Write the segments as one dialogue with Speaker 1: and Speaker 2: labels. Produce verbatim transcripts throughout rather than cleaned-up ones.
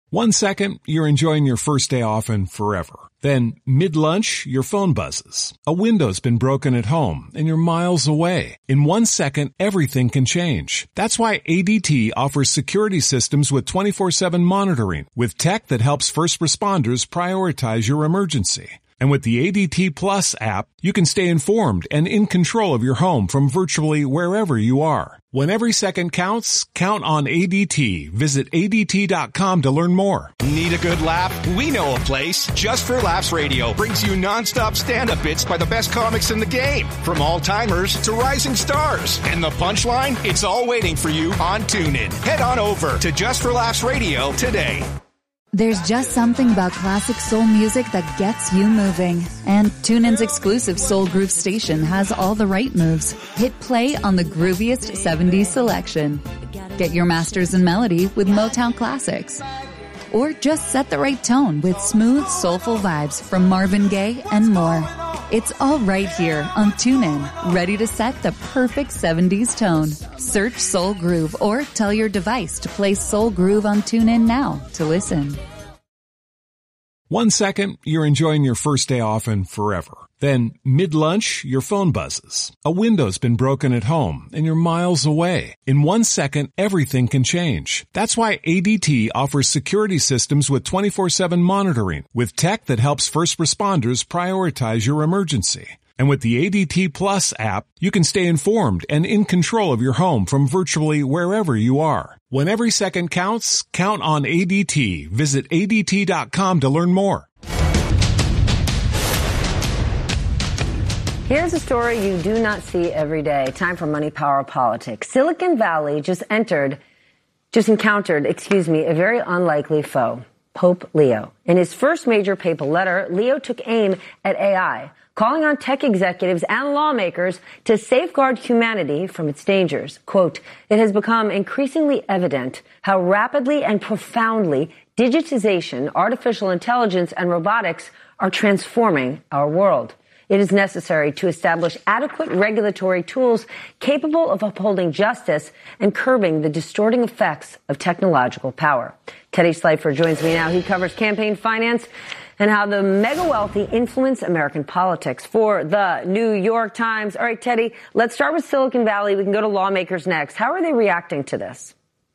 Speaker 1: One second, you're enjoying your first day off and forever. Then, mid-lunch, your phone buzzes. A window's been broken at home, and you're miles away. In one second, everything can change. That's why A D T offers security systems with twenty-four seven monitoring, with tech that helps first responders prioritize your emergency. And with the A D T Plus app, you can stay informed and in control of your home from virtually wherever you are. When every second counts, count on A D T. Visit A D T dot com to learn more.
Speaker 2: Need a good laugh? We know a place. Just for Laughs Radio brings you nonstop stand-up bits by the best comics in the game. From all-timers to rising stars. And the punchline? It's all waiting for you on TuneIn. Head on over to Just for Laughs Radio today.
Speaker 3: There's just something about classic soul music that gets you moving. And TuneIn's exclusive Soul Groove station has all the right moves. Hit play on the grooviest seventies selection. Get your masters in melody with Motown classics. Or just set the right tone with smooth, soulful vibes from Marvin Gaye and more. It's all right here on TuneIn, ready to set the perfect seventies tone. Search Soul Groove or tell your device to play Soul Groove on TuneIn now to listen.
Speaker 1: One second, you're enjoying your first day off and forever. Then, mid-lunch, your phone buzzes. A window's been broken at home, and you're miles away. In one second, everything can change. That's why A D T offers security systems with twenty-four seven monitoring, with tech that helps first responders prioritize your emergency. And with the A D T Plus app, you can stay informed and in control of your home from virtually wherever you are. When every second counts, count on A D T. Visit A D T dot com to learn more.
Speaker 4: Here's a story you do not see every day. Time for Money, Power, Politics. Silicon Valley just entered, just encountered, excuse me, a very unlikely foe, Pope Leo. In his first major papal letter, Leo took aim at A I, calling on tech executives and lawmakers to safeguard humanity from its dangers. Quote, it has become increasingly evident how rapidly and profoundly digitization, artificial intelligence, and robotics are transforming our world. It is necessary to establish adequate regulatory tools capable of upholding justice and curbing the distorting effects of technological power. Teddy Slifer joins me now. He covers campaign finance and how the mega wealthy influence American politics for the New York Times. All right, Teddy, let's start with Silicon Valley. We can go to lawmakers next. How are they reacting to this?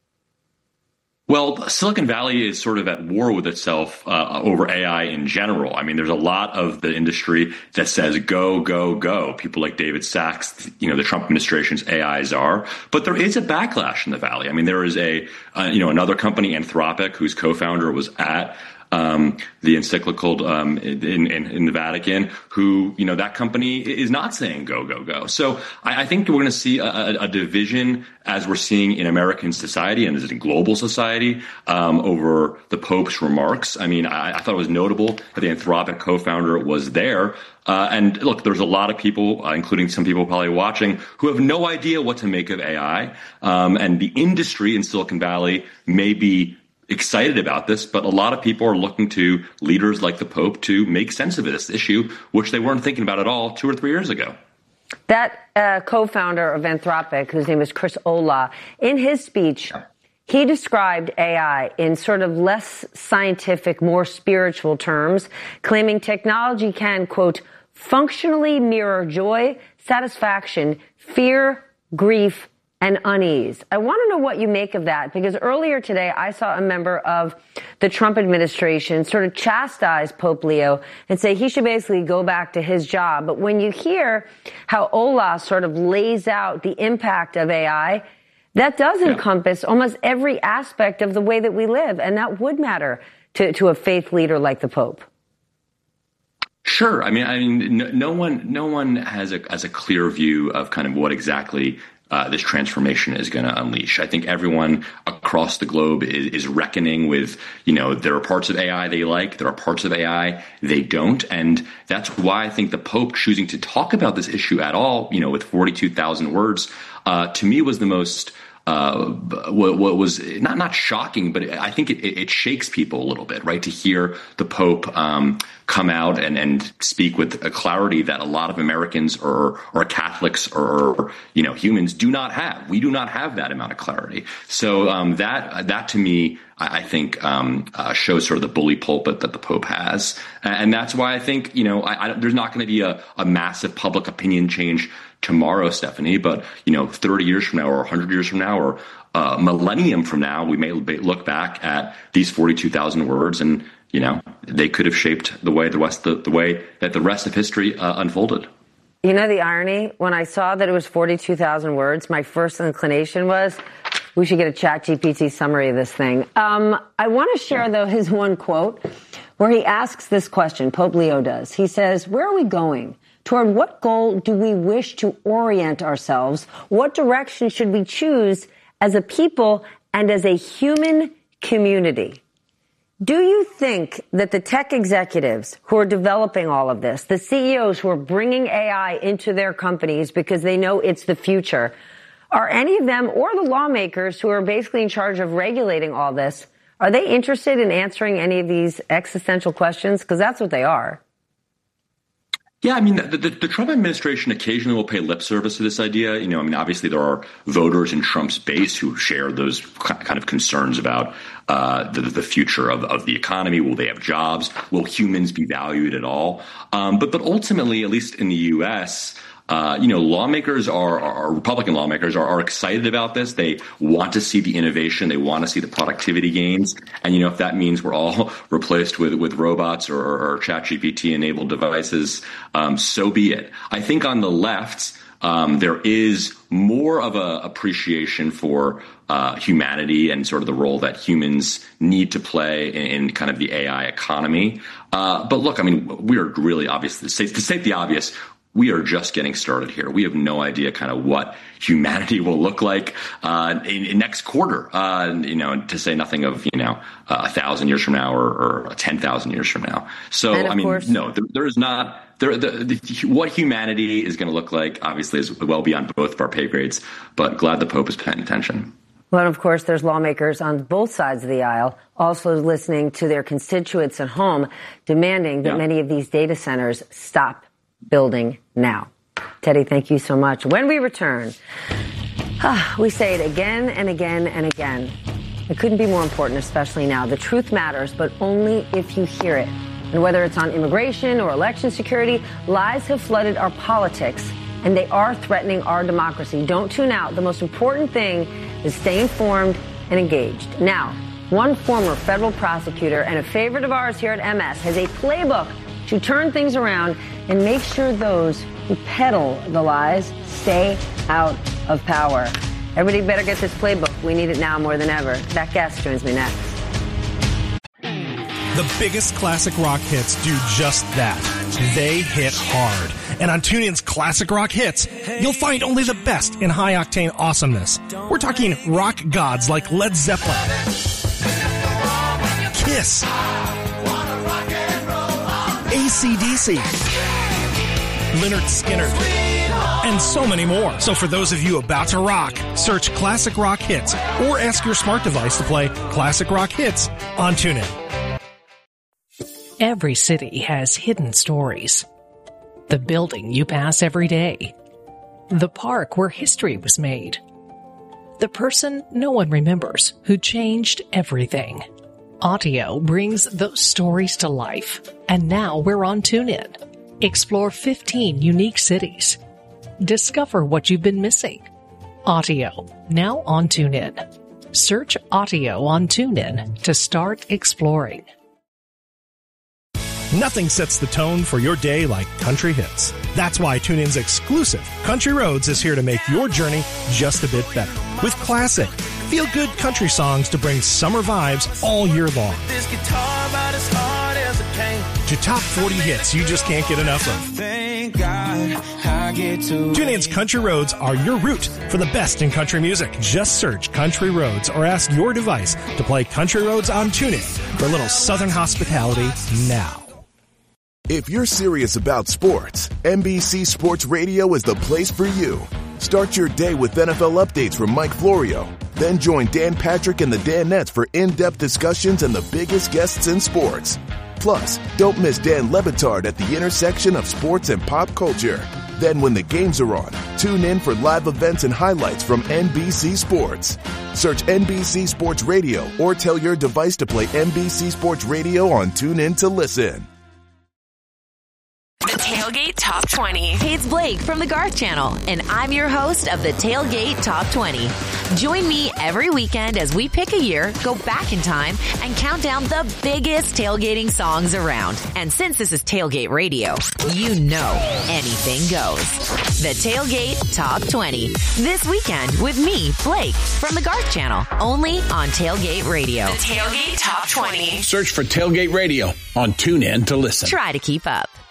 Speaker 5: Well, Silicon Valley is sort of at war with itself uh, over A I in general. I mean, there's a lot of the industry that says go, go, go. People like David Sachs, you know, the Trump administration's A I czar. But there is a backlash in the Valley. I mean, there is a, uh, you know, another company, Anthropic, whose co-founder was at Um, the encyclical um, in, in, in the Vatican, who, you know, that company is not saying go, go, go. So I, I think we're going to see a, a division as we're seeing in American society and as in global society um, over the Pope's remarks. I mean, I, I thought it was notable that the Anthropic co-founder was there. Uh, and look, there's a lot of people, uh, including some people probably watching, who have no idea what to make of A I. Um, and the industry in Silicon Valley may be excited about this, but a lot of people are looking to leaders like the Pope to make sense of this issue, which they weren't thinking about at all two or three years ago.
Speaker 4: That uh, co-founder of Anthropic, whose name is Chris Olah, in his speech, he described A I in sort of less scientific, more spiritual terms, claiming technology can, quote, functionally mirror joy, satisfaction, fear, grief, and unease. I want to know what you make of that, because earlier today I saw a member of the Trump administration sort of chastise Pope Leo and say he should basically go back to his job. But when you hear how Olah sort of lays out the impact of A I, that does yeah. encompass almost every aspect of the way that we live, and that would matter to, to a faith leader like the Pope.
Speaker 5: Sure. I mean, I mean, no, no one, no one has a has a clear view of kind of what exactly Uh, this transformation is going to unleash. I think everyone across the globe is, is reckoning with, you know, there are parts of A I they like, there are parts of A I they don't. And that's why I think the Pope choosing to talk about this issue at all, you know, with forty-two thousand words, uh, to me was the most Uh, what, what was not not shocking, but I think it, it shakes people a little bit, right? To hear the Pope um, come out and, and speak with a clarity that a lot of Americans or, or Catholics or, you know, humans do not have. We do not have that amount of clarity. So um, that that to me, I, I think um, uh, shows sort of the bully pulpit that the Pope has. And that's why I think, you know, I, I, there's not going to be a, a massive public opinion change tomorrow, Stephanie, but, you know, thirty years from now or one hundred years from now or a millennium from now, we may look back at these forty-two thousand words and, you know, they could have shaped the way the rest, the, the way that the rest of history uh, unfolded.
Speaker 4: You know, the irony, when I saw that it was forty-two thousand words, my first inclination was we should get a Chat G P T summary of this thing. Um, I want to share, though, his one quote where he asks this question, Pope Leo does. He says, where are we going? Toward what goal do we wish to orient ourselves? What direction should we choose as a people and as a human community? Do you think that the tech executives who are developing all of this, the C E Os who are bringing A I into their companies because they know it's the future, are any of them or the lawmakers who are basically in charge of regulating all this, are they interested in answering any of these existential questions? Because that's what they are.
Speaker 5: Yeah, I mean, the, the, the Trump administration occasionally will pay lip service to this idea. You know, I mean, obviously there are voters in Trump's base who share those kind of concerns about uh, the, the future of, of the economy. Will they have jobs? Will humans be valued at all? Um, but but ultimately, at least in the U S, Uh, you know, lawmakers are, are Republican lawmakers are, are excited about this. They want to see the innovation. They want to see the productivity gains. And, you know, if that means we're all replaced with, with robots or, or Chat G P T enabled devices, um, so be it. I think on the left, um, there is more of a appreciation for uh, humanity and sort of the role that humans need to play in, in kind of the A I economy. Uh, but look, I mean, we are really obvious to state, to state the obvious. We are just getting started here. We have no idea kind of what humanity will look like uh, in, in next quarter, uh, you know, to say nothing of, you know, uh, a thousand years from now or, or ten thousand years from now. So, I mean, course, no, there, there is not there. The, the, what humanity is going to look like, obviously, is well beyond both of our pay grades. But glad the Pope is paying attention.
Speaker 4: Well, of course, there's lawmakers on both sides of the aisle also listening to their constituents at home, demanding that yeah. many of these data centers stop building now. Teddy, thank you so much. When we return, we say it again and again and again. It couldn't be more important, especially now. The truth matters, but only if you hear it. And whether it's on immigration or election security, lies have flooded our politics, and they are threatening our democracy. Don't tune out. The most important thing is stay informed and engaged. Now, one former federal prosecutor and a favorite of ours here at M S has a playbook to turn things around and make sure those who peddle the lies stay out of power. Everybody better get this playbook. We need it now more than ever. That guest joins me next.
Speaker 6: The biggest classic rock hits do just that. They hit hard. And on TuneIn's Classic Rock Hits, you'll find only the best in high-octane awesomeness. We're talking rock gods like Led Zeppelin, Kiss, A C D C, Lynyrd Skynyrd, and so many more. So for those of you about to rock, search Classic Rock Hits or ask your smart device to play Classic Rock Hits on TuneIn.
Speaker 7: Every city has hidden stories. The building you pass every day. The park where history was made. The person no one remembers who changed everything. Audio brings those stories to life, and now we're on TuneIn. Explore fifteen unique cities. Discover what you've been missing. Audio, now on TuneIn. Search Audio on TuneIn to start exploring.
Speaker 6: Nothing sets the tone for your day like country hits. That's why TuneIn's exclusive Country Roads is here to make your journey just a bit better. With classic, feel-good country songs to bring summer vibes all year long. This guitar about as hard as it came. To top forty hits you just can't get enough of. Thank God I get to TuneIn's Country Roads are your route for the best in country music. Just search Country Roads or ask your device to play Country Roads on TuneIn for a little Southern hospitality now.
Speaker 8: If you're serious about sports, N B C Sports Radio is the place for you. Start your day with N F L updates from Mike Florio. Then join Dan Patrick and the Danettes for in-depth discussions and the biggest guests in sports. Plus, don't miss Dan Le Batard at the intersection of sports and pop culture. Then when the games are on, tune in for live events and highlights from N B C Sports. Search N B C Sports Radio or tell your device to play N B C Sports Radio on TuneIn to listen.
Speaker 9: The Tailgate Top twenty. Hey, it's Blake from the Garth Channel, and I'm your host of the Tailgate Top twenty. Join me every weekend as we pick a year, go back in time, and count down the biggest tailgating songs around. And since this is Tailgate Radio, you know anything goes. The Tailgate Top twenty. This weekend with me, Blake, from the Garth Channel, only on Tailgate Radio. The Tailgate Top twenty.
Speaker 10: Search for Tailgate Radio on TuneIn to listen.
Speaker 9: Try to keep up.